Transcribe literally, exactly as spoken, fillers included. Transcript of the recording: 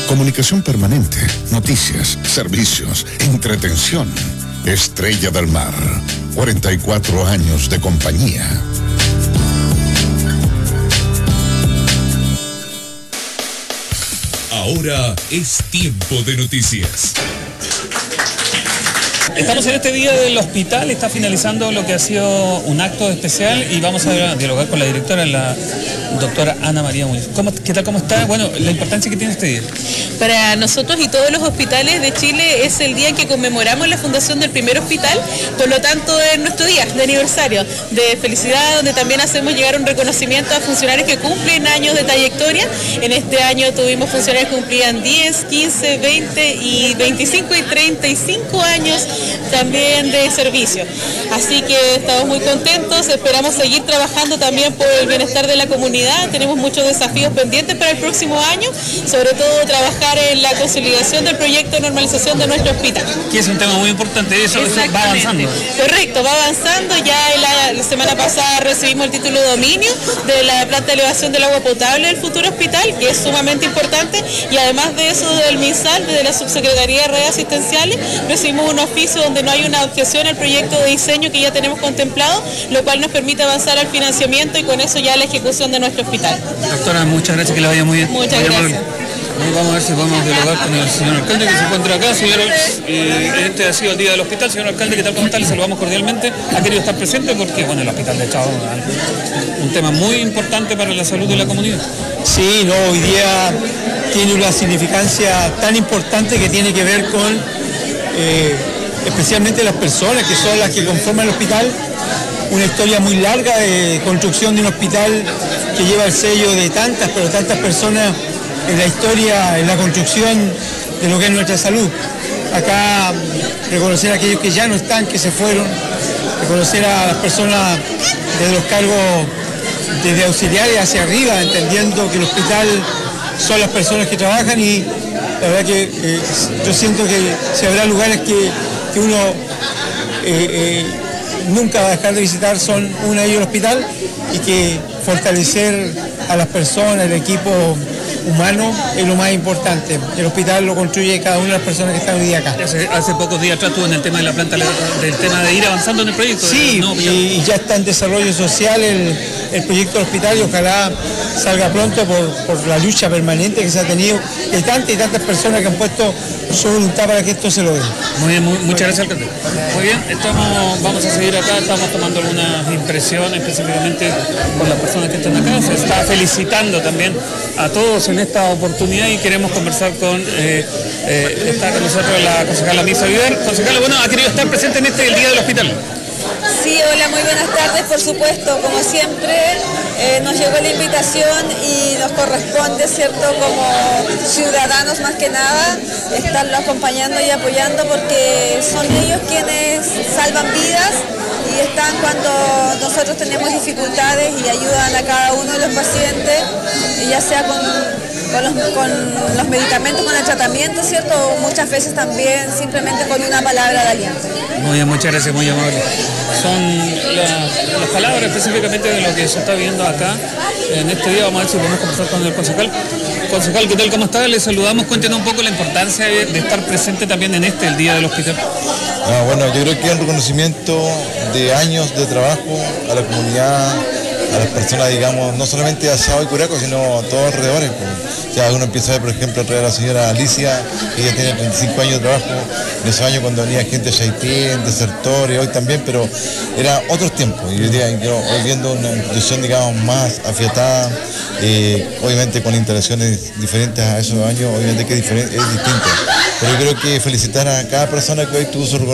Comunicación permanente, noticias, servicios, entretención. Estrella del Mar, cuarenta y cuatro años de compañía. Ahora es tiempo de noticias. Estamos en este día del hospital, está finalizando lo que ha sido un acto especial y vamos a dialogar con la directora, la doctora Ana María Muñoz. ¿Cómo, ¿Qué tal, cómo está? Bueno, la importancia que tiene este día. Para nosotros y todos los hospitales de Chile es el día en que conmemoramos la fundación del primer hospital, por lo tanto es nuestro día de aniversario, de felicidad, donde también hacemos llegar un reconocimiento a funcionarios que cumplen años de trayectoria. En este año tuvimos funcionarios que cumplían diez, quince, veinte y veinticinco y treinta y cinco años también de servicio. Así que estamos muy contentos, esperamos seguir trabajando también por el bienestar de la comunidad. Tenemos muchos desafíos pendientes para el próximo año, sobre todo trabajar en la consolidación del proyecto de normalización de nuestro hospital. Que es un tema muy importante, eso, eso va avanzando. Correcto, va avanzando. Ya la, la semana pasada recibimos el título de dominio de la planta de elevación del agua potable del futuro hospital, que es sumamente importante, y además de eso del MinSal, de la Subsecretaría de Redes Asistenciales, recibimos un oficio donde no hay una objeción al proyecto de diseño que ya tenemos contemplado, lo cual nos permite avanzar al financiamiento y con eso ya la ejecución de nuestro hospital. Doctora, muchas gracias, que le vaya muy bien. Muchas muy gracias. Bien. Vamos a ver si podemos dialogar con el señor alcalde que se encuentra acá. Señor, eh, este ha sido el día del hospital. Señor alcalde, ¿qué tal? ¿Cómo está? Le saludamos cordialmente. Ha querido estar presente porque, bueno, el hospital de Chao es un tema muy importante para la salud de la comunidad. Sí, no, hoy día tiene una significancia tan importante que tiene que ver con eh, especialmente las personas que son las que conforman el hospital. Una historia muy larga de construcción de un hospital que lleva el sello de tantas, pero tantas personas en la historia, en la construcción de lo que es nuestra salud. Acá reconocer a aquellos que ya no están, que se fueron, reconocer a las personas desde los cargos desde auxiliares hacia arriba, entendiendo que el hospital son las personas que trabajan, y la verdad que eh, yo siento que si habrá lugares que, que uno eh, eh, nunca va a dejar de visitar, son uno de ellos el hospital, y que fortalecer a las personas, el equipo humano es lo más importante. El hospital lo construye cada una de las personas que están hoy día acá. Hace, hace pocos días atrás estuvo en el tema de la planta, del tema de ir avanzando en el proyecto. Sí, no, y, y ya está en desarrollo social el, el proyecto del hospital, y ojalá salga pronto por, por la lucha permanente que se ha tenido de tantas y tantas personas que han puesto su voluntad para que esto se logre. Muy bien, muy, muchas gracias, alcalde. Muy bien, estamos, vamos a seguir acá, estamos tomando algunas impresiones específicamente con las personas que están acá. Se está felicitando también a todos en esta oportunidad y queremos conversar con, eh, eh, está con nosotros la concejala Misa Viver. Concejala, bueno, ha querido estar presente en este el día del hospital. Sí, hola, muy buenas tardes, por supuesto, como siempre eh, nos llegó la invitación y nos corresponde, ¿cierto?, como ciudadanos más que nada, estarlo acompañando y apoyando, porque son ellos quienes salvan vidas y están cuando nosotros tenemos dificultades y ayudan a cada uno de los pacientes, ya sea con, con, los, con los medicamentos, con el tratamiento, ¿cierto?, o muchas veces también simplemente con una palabra de aliento. Muy bien, muchas gracias, muy amable. Son la, las palabras específicamente de lo que se está viendo acá en este día. Vamos a ver si podemos conversar con el concejal. Concejal, ¿qué tal? ¿Cómo está? Le saludamos. Cuéntenos un poco la importancia de, de estar presente también en este, el día del hospital. Ah, bueno, yo creo que es un reconocimiento de años de trabajo a la comunidad, a las personas, digamos, no solamente de Sao y Curaco, sino todos alrededores. Ya uno empieza a ver, por ejemplo, a la señora Alicia, que ella tiene treinta y cinco años de trabajo, en esos años cuando venía gente de Chaitén, desertores, hoy también, pero era otros tiempos. Y hoy día, yo, hoy viendo una institución, digamos, más afiatada, eh, obviamente con instalaciones diferentes a esos años, obviamente que es, diferente, es distinto. Pero yo creo que felicitar a cada persona que hoy tuvo su reconocimiento.